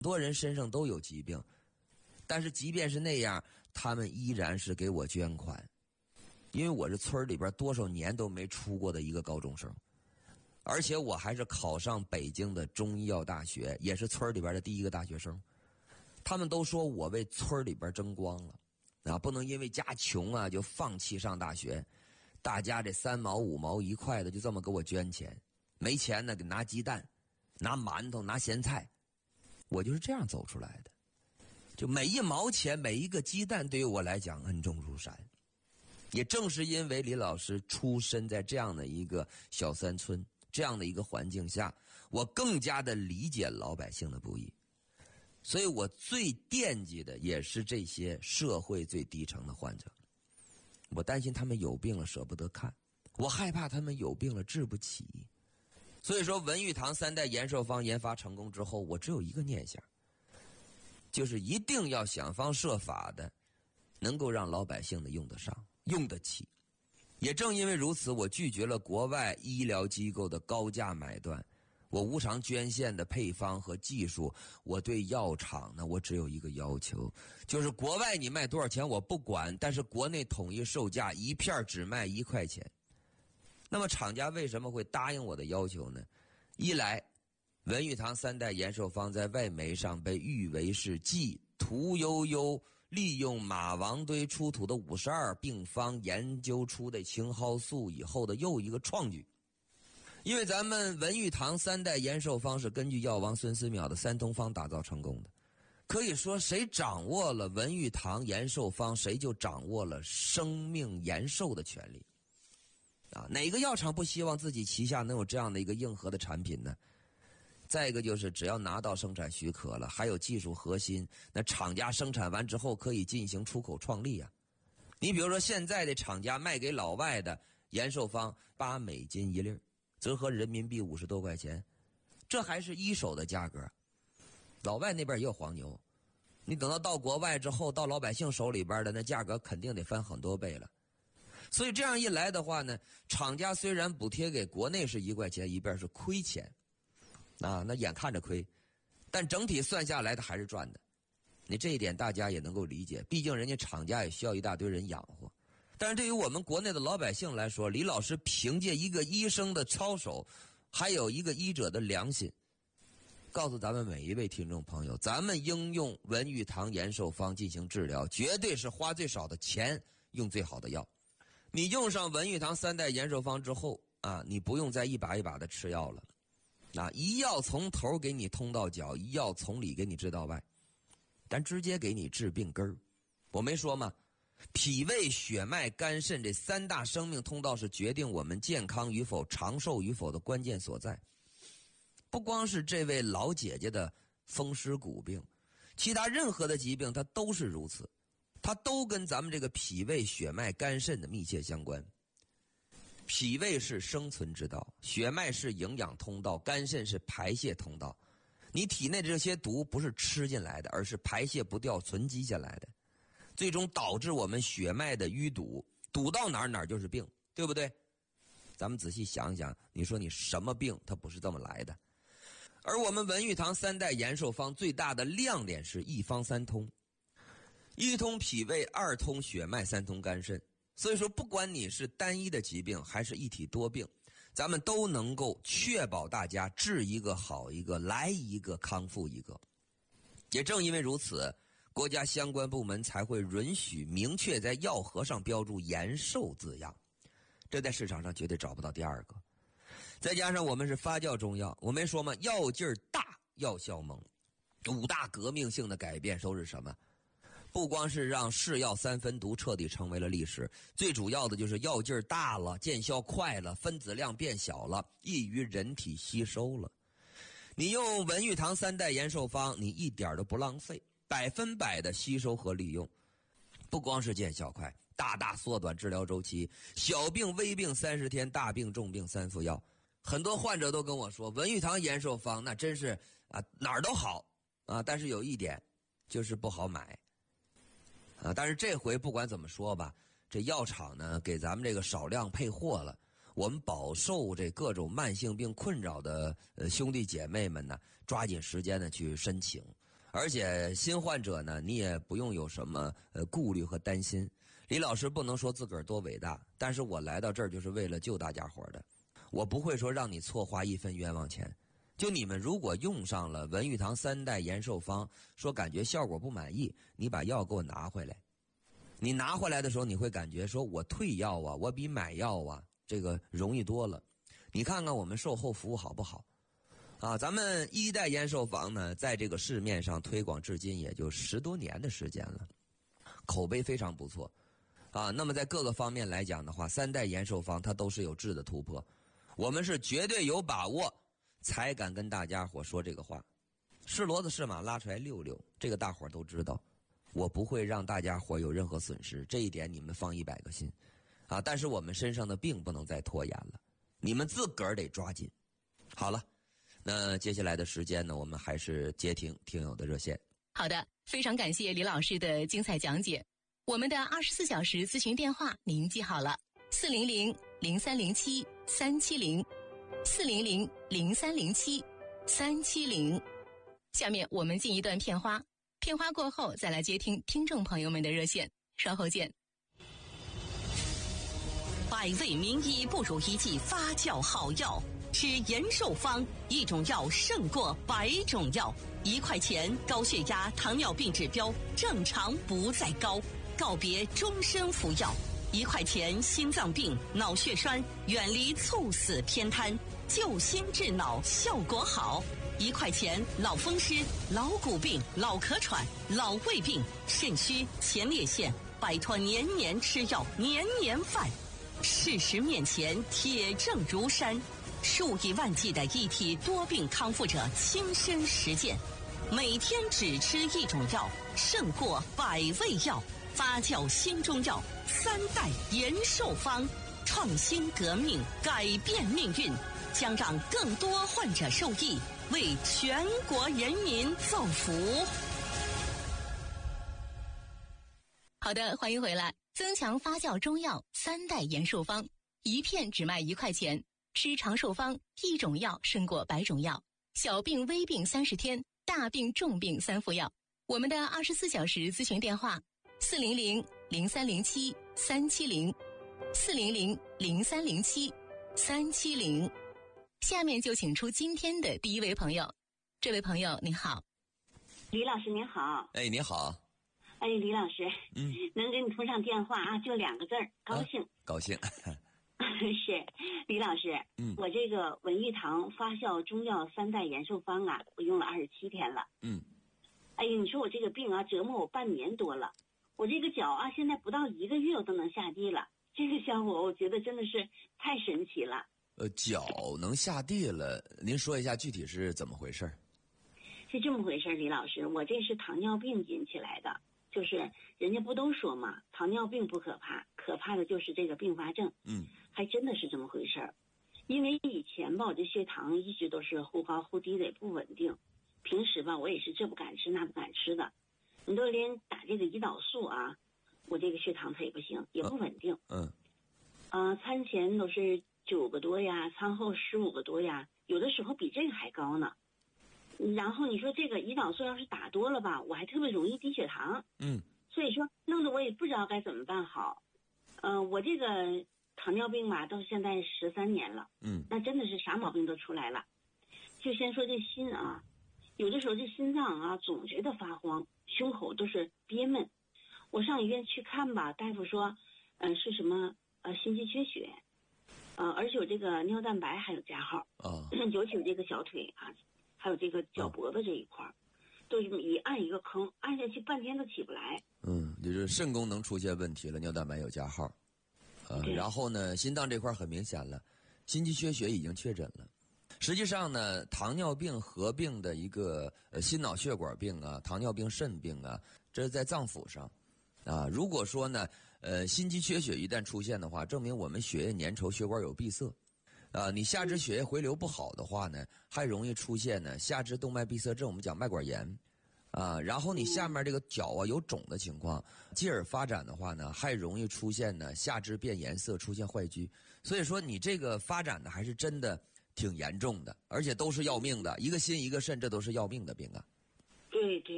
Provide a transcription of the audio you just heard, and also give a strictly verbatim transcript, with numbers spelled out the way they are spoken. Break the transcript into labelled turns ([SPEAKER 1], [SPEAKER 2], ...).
[SPEAKER 1] 多人身上都有疾病，但是即便是那样，他们依然是给我捐款。因为我是村里边多少年都没出过的一个高中生，而且我还是考上北京的中医药大学，也是村里边的第一个大学生。他们都说我为村里边争光了啊，不能因为家穷啊就放弃上大学。大家这三毛五毛一块的就这么给我捐钱，没钱呢给拿鸡蛋、拿馒头、拿咸菜，我就是这样走出来的。就每一毛钱、每一个鸡蛋对于我来讲恩重如山。也正是因为李老师出身在这样的一个小山村，这样的一个环境下，我更加的理解老百姓的不易。所以我最惦记的也是这些社会最低层的患者。我担心他们有病了舍不得看，我害怕他们有病了治不起。所以说文玉堂三代延寿方研发成功之后，我只有一个念想，就是一定要想方设法的能够让老百姓的用得上用得起。也正因为如此，我拒绝了国外医疗机构的高价买断，我无偿捐献的配方和技术。我对药厂呢，我只有一个要求，就是国外你卖多少钱我不管，但是国内统一售价一片只卖一块钱。那么厂家为什么会答应我的要求呢？一来文玉堂三代延寿方在外媒上被誉为是继屠呦呦利用马王堆出土的五十二病方研究出的青蒿素以后的又一个创举。因为咱们文玉堂三代延寿方是根据药王孙思邈的三通方打造成功的，可以说谁掌握了文玉堂延寿方，谁就掌握了生命延寿的权利啊！哪个药厂不希望自己旗下能有这样的一个硬核的产品呢？再一个就是只要拿到生产许可了，还有技术核心，那厂家生产完之后可以进行出口创利啊。你比如说现在的厂家卖给老外的延寿方八美金一粒，折合人民币五十多块钱，这还是一手的价格。老外那边也有黄牛，你等到到国外之后，到老百姓手里边的那价格肯定得翻很多倍了。所以这样一来的话呢，厂家虽然补贴给国内是一块钱，一边是亏钱啊，那眼看着亏，但整体算下来的还是赚的。你这一点大家也能够理解，毕竟人家厂家也需要一大堆人养活。但是对于我们国内的老百姓来说，李老师凭借一个医生的操守，还有一个医者的良心，告诉咱们每一位听众朋友，咱们应用文玉堂延寿方进行治疗，绝对是花最少的钱，用最好的药。你用上文玉堂三代延寿方之后啊，你不用再一把一把的吃药了。啊，一药从头给你通到脚，一药从里给你治到外，但直接给你治病根儿。我没说吗？脾胃、血脉、肝肾这三大生命通道是决定我们健康与否、长寿与否的关键所在。不光是这位老姐姐的风湿骨病，其他任何的疾病它都是如此，它都跟咱们这个脾胃、血脉、肝肾的密切相关。脾胃是生存之道，血脉是营养通道，肝肾是排泄通道。你体内的这些毒不是吃进来的，而是排泄不掉存积下来的，最终导致我们血脉的淤堵，堵到哪儿哪儿就是病，对不对？咱们仔细想想，你说你什么病它不是这么来的？而我们文玉堂三代延寿方最大的亮点是一方三通，一通脾胃，二通血脉，三通肝肾。所以说不管你是单一的疾病还是一体多病，咱们都能够确保大家治一个好一个，来一个康复一个。也正因为如此，国家相关部门才会允许明确在药盒上标注延寿字样，这在市场上绝对找不到第二个。再加上我们是发酵中药，我没说吗？药劲儿大，药效猛。五大革命性的改变都是什么？不光是让是药三分毒彻底成为了历史，最主要的就是药劲儿大了，见效快了，分子量变小了，易于人体吸收了。你用文玉堂三代延寿方，你一点都不浪费，百分百的吸收和利用。不光是见效快，大大缩短治疗周期，小病微病三十天，大病重病三服药。很多患者都跟我说，文玉堂延寿方那真是啊哪儿都好啊，但是有一点就是不好买。啊，但是这回不管怎么说吧，这药厂呢给咱们这个少量配货了，我们饱受这各种慢性病困扰的呃兄弟姐妹们呢，抓紧时间呢去申请而且新患者呢，你也不用有什么呃顾虑和担心。李老师不能说自个儿多伟大，但是我来到这儿就是为了救大家伙的，我不会说让你错花一分冤枉钱。就你们如果用上了文玉堂三代延寿方，说感觉效果不满意，你把药给我拿回来。你拿回来的时候，你会感觉说我退药啊，我比买药啊这个容易多了。你看看我们售后服务好不好？啊，咱们一代延寿方呢，在这个市面上推广至今也就十多年的时间了，口碑非常不错。啊，那么在各个方面来讲的话，三代延寿方它都是有质的突破，我们是绝对有把握才敢跟大家伙说这个话。是骡子是马拉出来溜溜，这个大伙都知道，我不会让大家伙有任何损失，这一点你们放一百个心。啊，但是我们身上的病不能再拖延了，你们自个儿得抓紧。好了，那接下来的时间呢，我们还是接听听友的热线。
[SPEAKER 2] 好的，非常感谢李老师的精彩讲解。我们的二十四小时咨询电话您记好了：四零零零三零七三七零，四零零零三零七三七零。下面我们进一段片花，片花过后再来接听听众朋友们的热线，稍后见。
[SPEAKER 3] 百味名医不如一剂发酵好药，吃延寿方，一种药胜过百种药。一块钱，高血压、糖尿病指标正常不再高，告别终身服药。一块钱，心脏病、脑血栓远离猝死偏瘫，救心治脑效果好。一块钱，老风湿、老骨病、老咳喘、老胃病、肾虚、前列腺，摆脱年年吃药、年年犯。事实面前，铁证如山，数以万计的一体多病康复者亲身实践，每天只吃一种药，胜过百味药。发酵新中药，三代延寿方，创新革命，改变命运，将让更多患者受益，为全国人民造福。
[SPEAKER 2] 好的，欢迎回来。增强发酵中药三代延寿方，一片只卖一块钱，吃长寿方，一种药胜过百种药。小病微病三十天，大病重病三副药。我们的二十四小时咨询电话：四零零零三零七三七零，四零零零三零七三七零。下面就请出今天的第一位朋友。这位朋友你好。
[SPEAKER 4] 李老师您好。
[SPEAKER 1] 哎，你好。
[SPEAKER 4] 哎，李老师，
[SPEAKER 1] 嗯，
[SPEAKER 4] 能给你通上电话啊，就两个字儿，高兴。啊、
[SPEAKER 1] 高兴。
[SPEAKER 4] 是，李老师，
[SPEAKER 1] 嗯，
[SPEAKER 4] 我这个文玉堂发酵中药三代延寿方啊，我用了二十七天了。
[SPEAKER 1] 嗯，
[SPEAKER 4] 哎呀，你说我这个病啊，折磨我半年多了，我这个脚啊，现在不到一个月我都能下地了，这个效果我觉得真的是太神奇了。
[SPEAKER 1] 呃，脚能下地了，您说一下具体是怎么回事？
[SPEAKER 4] 是这么回事，李老师，我这是糖尿病引起来的。就是人家不都说嘛，糖尿病不可怕，可怕的就是这个并发症。
[SPEAKER 1] 嗯，
[SPEAKER 4] 还真的是这么回事儿。因为以前吧，我这血糖一直都是忽高忽低的，也不稳定。平时吧，我也是这不敢吃那不敢吃的。你都连打这个胰岛素啊，我这个血糖它也不行，也不稳定。
[SPEAKER 1] 嗯。
[SPEAKER 4] 啊、呃，餐前都是九个多呀，餐后十五个多呀，有的时候比这个还高呢。然后你说这个胰岛素要是打多了吧，我还特别容易低血糖。
[SPEAKER 1] 嗯，
[SPEAKER 4] 所以说弄得我也不知道该怎么办好。嗯、呃，我这个糖尿病吧，到现在十三年了。
[SPEAKER 1] 嗯，
[SPEAKER 4] 那真的是啥毛病都出来了。就先说这心啊，有的时候这心脏啊总觉得发慌，胸口都是憋闷。我上医院去看吧，大夫说，嗯、呃，是什么呃心肌缺血，呃，而且有这个尿蛋白还有加号。
[SPEAKER 1] 啊、
[SPEAKER 4] 哦，尤其有这个小腿啊。还有这个脚脖子这一块儿，都是一按一个坑，按下去半天都起不来。
[SPEAKER 1] 嗯，就是肾功能出现问题了，尿蛋白有加号，呃，然后呢，心脏这块很明显了，心肌缺血已经确诊了。实际上呢，糖尿病合并的一个呃心脑血管病啊，糖尿病肾病啊，这是在脏腑上，啊，如果说呢，呃，心肌缺血一旦出现的话，证明我们血液粘稠，血管有闭塞。啊，你下肢血液回流不好的话呢，还容易出现呢下肢动脉闭塞症，我们讲脉管炎，啊，然后你下面这个脚啊有肿的情况，继而发展的话呢，还容易出现呢下肢变颜色，出现坏疽。所以说你这个发展的还是真的挺严重的，而且都是要命的，一个心一个肾，这都是要命的病啊。
[SPEAKER 4] 对对。